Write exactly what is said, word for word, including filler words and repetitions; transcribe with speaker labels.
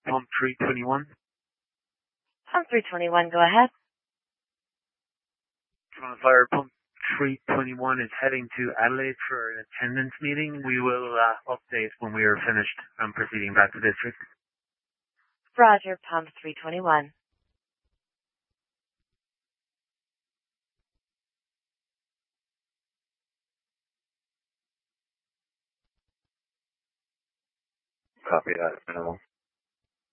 Speaker 1: pump three twenty-one.
Speaker 2: Pump three twenty-one, go ahead.
Speaker 1: Toronto Fire Pump three twenty-one is heading to Adelaide for an attendance meeting. We will uh, update when we are finished and proceeding back to district.
Speaker 2: Roger, Pump three twenty-one.
Speaker 3: Copy that, minimal.